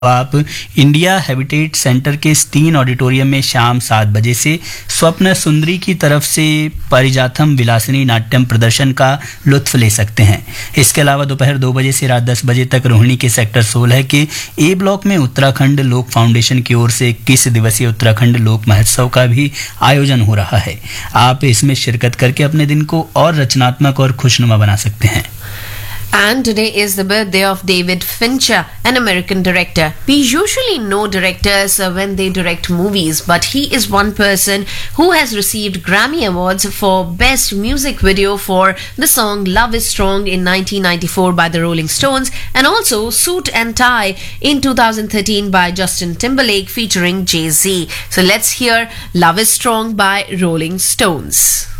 आप India habitat centre के इस 3 ऑडिटोरियम में शाम 7 बजे से स्वप्न सुंदरी की तरफ से पारिजातम विलासिनी नाट्यम प्रदर्शन का लुत्फ ले सकते हैं। इसके अलावा दोपहर 2 बजे से रात 10 बजे तक रोहिणी के सेक्टर 16 के ए ब्लॉक में उत्तराखंड लोक फाउंडेशन की ओर से 21 दिवसीय उत्तराखंड लोक महोत्सव का भी आयोजन हो रहा है। आप इसमें शिरकत करके अपने दिन को और रचनात्मक और खुशनुमा बना सकते हैं। And today is the birthday of David Fincher, an American director. We usually know directors when they direct movies, but he is one person who has received Grammy Awards for Best Music Video for the song Love is Strong in 1994 by the Rolling Stones, and also Suit and Tie in 2013 by Justin Timberlake featuring Jay-Z. So let's hear Love is Strong by Rolling Stones.